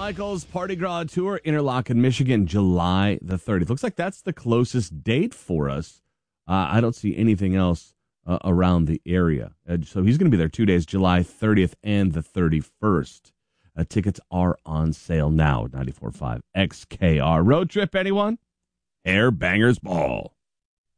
Michael's Party Gras Tour, Interlochen, Michigan, July the 30th. Looks like that's the closest date for us. I don't see anything else around the area. So he's going to be there 2 days, July 30th and the 31st. Tickets are on sale now, 94.5 XKR. Road trip, anyone? Hair Bangers Ball.